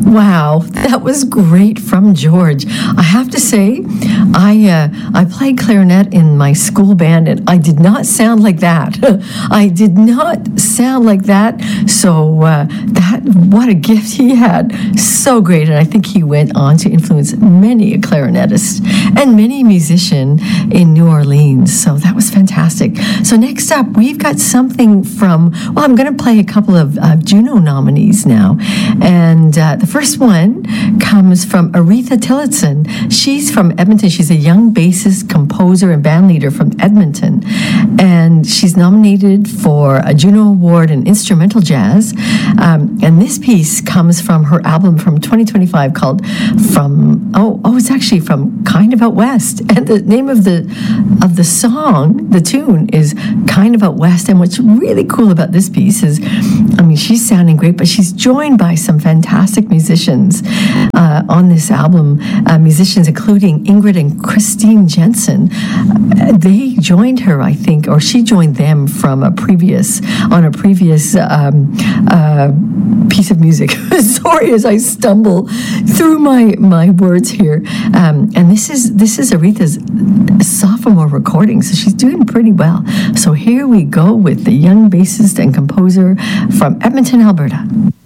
Wow, that was great from George. I have to say, I played clarinet in my school band, and I did not sound like that. I did not sound like that. So that what a gift he had. So great, and I think he went on to influence many a clarinetist and many musician in New Orleans. So that was fantastic. So next up, we've got something from. Well, I'm going to play a couple of Juno nominees now, and the first one comes from Aretha Tillotson. She's from Edmonton. She's a young bassist, composer, and band leader from Edmonton. And she's nominated for a Juno Award in Instrumental Jazz. And this piece comes from her album from 2025 called it's actually from Kind of Out West. And the name of the song, the tune, is Kind of Out West. And what's really cool about this piece is, she's sounding great, but she's joined by some fantastic musicians on this album, musicians including Ingrid and Christine Jensen. They joined her, I think, or she joined them from a previous piece of music. Sorry as I stumble through my words here. And this is Aretha's sophomore recording, so she's doing pretty well. So here we go with the young bassist and composer from Edmonton, Alberta.